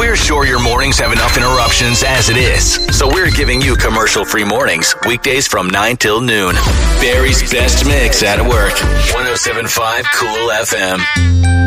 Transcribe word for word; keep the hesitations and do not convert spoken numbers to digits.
We're sure your mornings have enough interruptions as it is, so we're giving you commercial-free mornings, weekdays from nine till noon. Barry's Best Mix at work. one oh seven point five Cool F M.